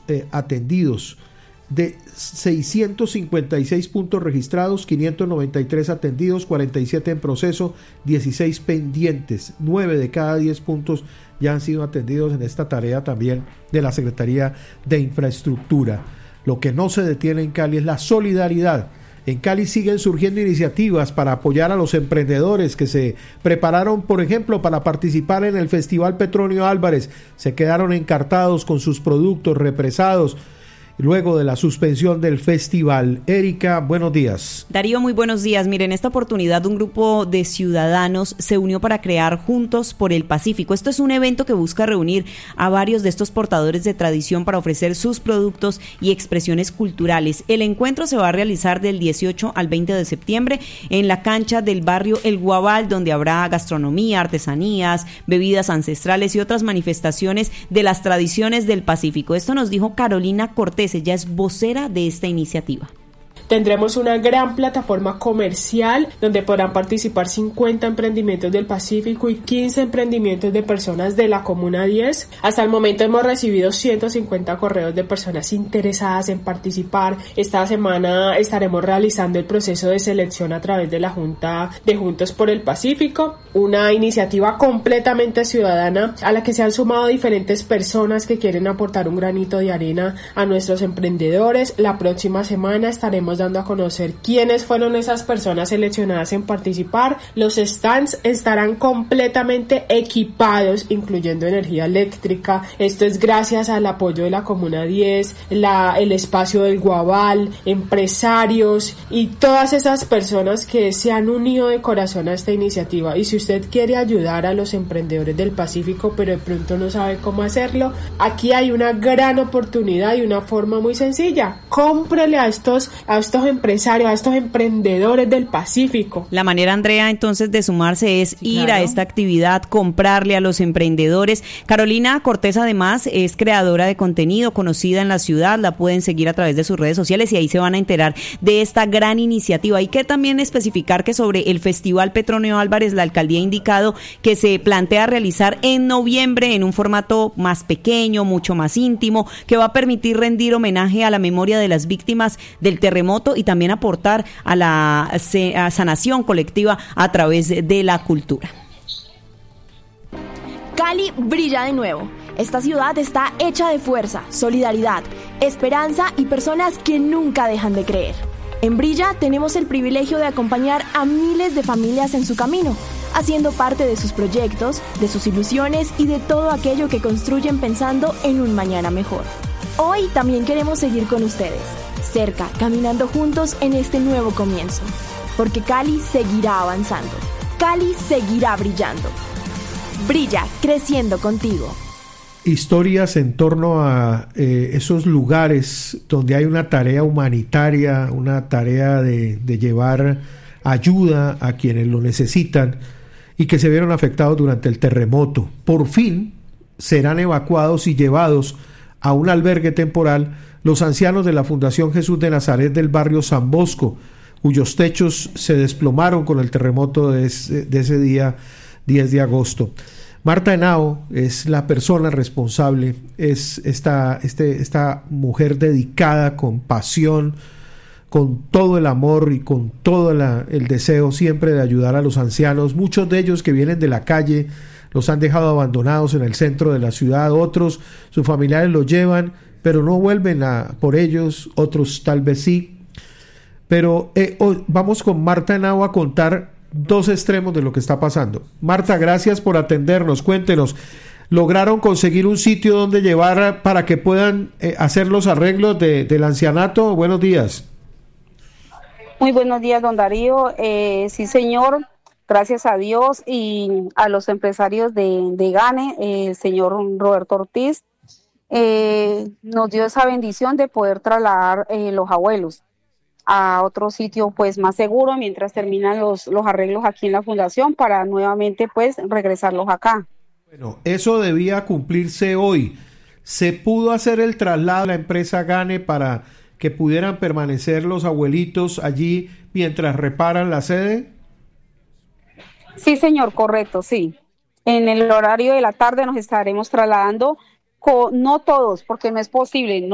atendidos. De 656 puntos registrados, 593 atendidos, 47 en proceso, 16 pendientes. 9 de cada 10 puntos ya han sido atendidos en esta tarea también de la Secretaría de Infraestructura. Lo que no se detiene en Cali es la solidaridad. En Cali siguen surgiendo iniciativas para apoyar a los emprendedores que se prepararon, por ejemplo, para participar en el Festival Petronio Álvarez. Se quedaron encartados con sus productos represados luego de la suspensión del festival. Erika, buenos días. Darío, muy buenos días. Miren, en esta oportunidad un grupo de ciudadanos se unió para crear Juntos por el Pacífico. Esto es un evento que busca reunir a varios de estos portadores de tradición para ofrecer sus productos y expresiones culturales. El encuentro se va a realizar del 18 al 20 de septiembre en la cancha del barrio El Guabal, donde habrá gastronomía, artesanías, bebidas ancestrales y otras manifestaciones de las tradiciones del Pacífico. Esto nos dijo Carolina Cortés. Ella es vocera de esta iniciativa. Tendremos una gran plataforma comercial donde podrán participar 50 emprendimientos del Pacífico y 15 emprendimientos de personas de la Comuna 10. Hasta el momento hemos recibido 150 correos de personas interesadas en participar. Esta semana estaremos realizando el proceso de selección a través de la Junta de Juntos por el Pacífico, una iniciativa completamente ciudadana a la que se han sumado diferentes personas que quieren aportar un granito de arena a nuestros emprendedores. La próxima semana estaremos dando a conocer quiénes fueron esas personas seleccionadas en participar. Los stands estarán completamente equipados, incluyendo energía eléctrica. Esto es gracias al apoyo de la Comuna 10, el espacio del Guabal, empresarios y todas esas personas que se han unido de corazón a esta iniciativa. Y si usted quiere ayudar a los emprendedores del Pacífico, pero de pronto no sabe cómo hacerlo, aquí hay una gran oportunidad y una forma muy sencilla. Cómprele a estos empresarios, a estos emprendedores del Pacífico. La manera, Andrea, entonces de sumarse es ir a esta actividad, comprarle a los emprendedores. Carolina Cortés además es creadora de contenido, conocida en la ciudad, la pueden seguir a través de sus redes sociales y ahí se van a enterar de esta gran iniciativa. Hay que también especificar que sobre el Festival Petronio Álvarez, la alcaldía ha indicado que se plantea realizar en noviembre en un formato más pequeño, mucho más íntimo, que va a permitir rendir homenaje a la memoria de las víctimas del terremoto y también aportar a la sanación colectiva a través de la cultura. Cali brilla de nuevo. Esta ciudad está hecha de fuerza, solidaridad, esperanza y personas que nunca dejan de creer. En Brilla tenemos el privilegio de acompañar a miles de familias en su camino, haciendo parte de sus proyectos, de sus ilusiones y de todo aquello que construyen pensando en un mañana mejor. Hoy también queremos seguir con ustedes, cerca, caminando juntos en este nuevo comienzo, porque Cali seguirá avanzando, Cali seguirá brillando. Brilla, creciendo contigo. Historias en torno a esos lugares donde hay una tarea humanitaria, una tarea de llevar ayuda a quienes lo necesitan y que se vieron afectados durante el terremoto. Por fin serán evacuados y llevados a un albergue temporal los ancianos de la Fundación Jesús de Nazaret del barrio San Bosco, cuyos techos se desplomaron con el terremoto de ese día 10 de agosto. Marta Henao es la persona responsable, es esta mujer dedicada con pasión, con todo el amor y con todo el deseo siempre de ayudar a los ancianos, muchos de ellos que vienen de la calle, los han dejado abandonados en el centro de la ciudad, otros, sus familiares los llevan, pero no vuelven por ellos, otros tal vez sí. Pero vamos con Marta Henao a contar dos extremos de lo que está pasando. Marta, gracias por atendernos, cuéntenos, ¿lograron conseguir un sitio donde llevar para que puedan hacer los arreglos del ancianato? Buenos días. Muy buenos días, don Darío. Sí, señor. Gracias a Dios y a los empresarios de Gane, el señor Roberto Ortiz, nos dio esa bendición de poder trasladar los abuelos a otro sitio pues más seguro mientras terminan los arreglos aquí en la fundación para nuevamente pues regresarlos acá. Bueno, eso debía cumplirse hoy. ¿Se pudo hacer el traslado de la empresa Gane para que pudieran permanecer los abuelitos allí mientras reparan la sede? Sí, señor, correcto, sí. En el horario de la tarde nos estaremos trasladando, no todos, porque no es posible, no